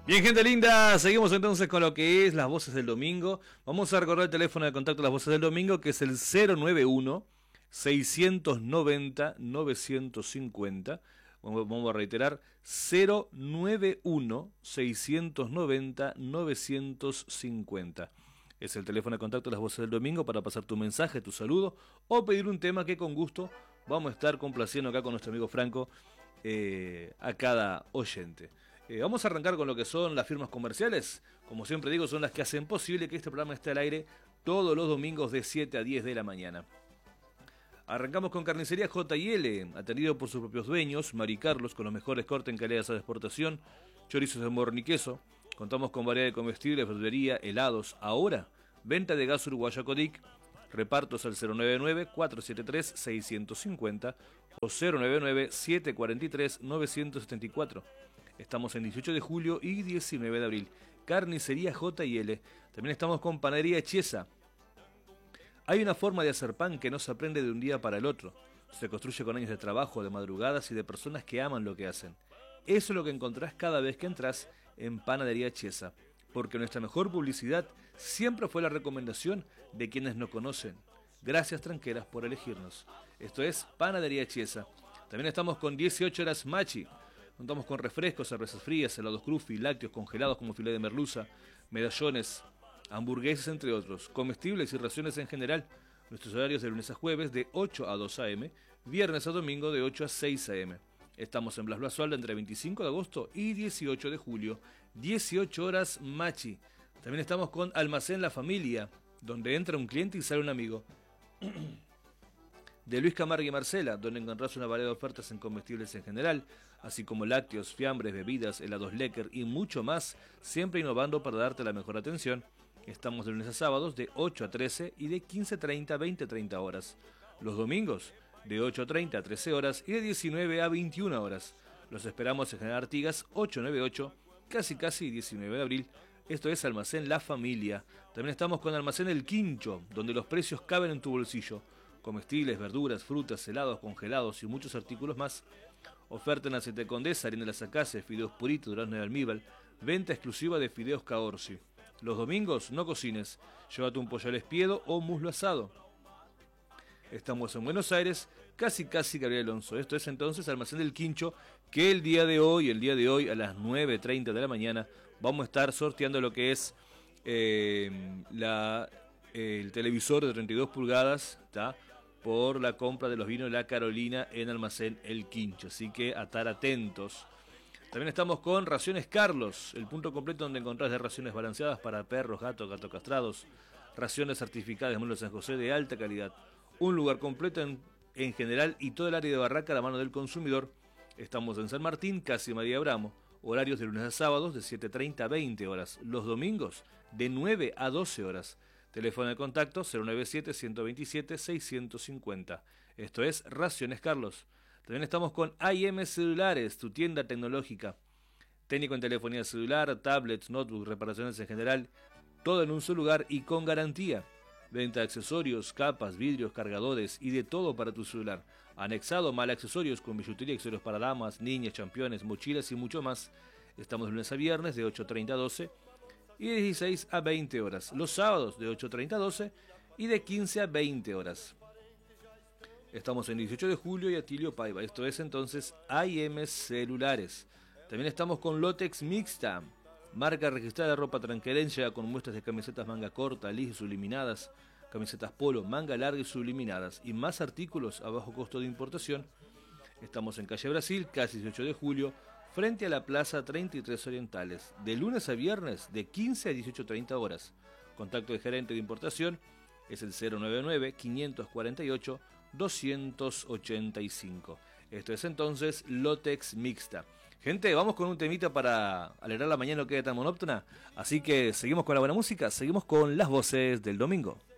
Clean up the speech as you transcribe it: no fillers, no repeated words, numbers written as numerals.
Bien, gente linda, seguimos entonces con lo que es las voces del domingo. Vamos a recordar el teléfono de contacto de las voces del domingo, que es el 091-690-950. Vamos a reiterar, 091-690-950. Es el teléfono de contacto de las voces del domingo para pasar tu mensaje, tu saludo o pedir un tema que con gusto vamos a estar complaciendo acá con nuestro amigo Franco a cada oyente. Vamos a arrancar con lo que son las firmas comerciales. Como siempre digo, son las que hacen posible que este programa esté al aire todos los domingos de 7 a 10 de la mañana. Arrancamos con Carnicería J&L, atendido por sus propios dueños, Mari Carlos, con los mejores cortes en calidad de exportación, chorizos de morro y queso. Contamos con variedad de comestibles, verdulería, helados. Ahora, venta de gas uruguaya Codic, repartos al 099-473-650 o 099-743-974. Estamos en 18 de julio y 19 de abril. Carnicería J&L. También estamos con Panadería Chiesa. Hay una forma de hacer pan que no se aprende de un día para el otro. Se construye con años de trabajo, de madrugadas y de personas que aman lo que hacen. Eso es lo que encontrás cada vez que entras en Panadería Chiesa. Porque nuestra mejor publicidad siempre fue la recomendación de quienes nos conocen. Gracias, tranqueras, por elegirnos. Esto es Panadería Chiesa. También estamos con 18 horas Machi. Contamos con refrescos, cervezas frías, helados crufi, lácteos congelados como filé de merluza, medallones, hamburguesas, entre otros, comestibles y raciones en general. Nuestros horarios de lunes a jueves de 8 a 2 a.m., viernes a domingo de 8 a 6 a.m. Estamos en Blas Basualdo entre 25 de agosto y 18 de julio, 18 horas Machi. También estamos con Almacén La Familia, donde entra un cliente y sale un amigo. De Luis Camargo y Marcela, donde encontrás una variedad de ofertas en comestibles en general, así como lácteos, fiambres, bebidas, helados Lecker y mucho más, siempre innovando para darte la mejor atención. Estamos de lunes a sábados de 8 a 13 y de 15:30 a 20:30 horas. Los domingos de 8:30 a 13 horas y de 19 a 21 horas. Los esperamos en General Artigas 898, casi 19 de abril. Esto es Almacén La Familia. También estamos con Almacén El Quincho, donde los precios caben en tu bolsillo. Comestibles, verduras, frutas, helados, congelados y muchos artículos más. Oferta en aceite Condesa, harina de las Acacias, fideos puritos, durazno de almíbar. Venta exclusiva de fideos Caorsi. Los domingos no cocines. Llévate un pollo al espiedo o muslo asado. Estamos en Buenos Aires, casi Gabriel Alonso. Esto es entonces Almacén del Quincho, que el día de hoy a las 9:30 de la mañana vamos a estar sorteando lo que es el televisor de 32 pulgadas, ¿tá? Por la compra de los vinos La Carolina en Almacén El Quincho. Así que a estar atentos. También estamos con Raciones Carlos, el punto completo donde encontrás de raciones balanceadas para perros, gatos castrados, raciones certificadas de Mundo San José de alta calidad. Un lugar completo en general y todo el área de Barraca a la mano del consumidor. Estamos en San Martín, casi María Abramo. Horarios de lunes a sábados de 7:30 a 20 horas. Los domingos de 9 a 12 horas. Teléfono de contacto 097-127-650. Esto es Raciones Carlos. También estamos con IM Celulares, tu tienda tecnológica. Técnico en telefonía celular, tablets, notebooks, reparaciones en general. Todo en un solo lugar y con garantía. Venta de accesorios, capas, vidrios, cargadores y de todo para tu celular. Anexado mal accesorios con billutería, accesorios para damas, niñas, championes, mochilas y mucho más. Estamos de lunes a viernes de 8:30 a 12 y de 16 a 20 horas. Los sábados de 8:30 a 12 y de 15 a 20 horas. Estamos en 18 de julio y Atilio Paiva. Esto es entonces IM Celulares. También estamos con Lotex Mixta, marca registrada de ropa tranquerencia con muestras de camisetas manga corta, lis y subliminadas, camisetas polo, manga larga y subliminadas y más artículos a bajo costo de importación. Estamos en calle Brasil, casi 18 de julio, frente a la Plaza 33 Orientales, de lunes a viernes de 15 a 18:30 horas. Contacto de gerente de importación es el 099-545-285. Esto es entonces Lotex Mixta. Gente, vamos con un temita para alegrar la mañana, no quede tan monótona. Así que seguimos con la buena música, seguimos con las voces del domingo.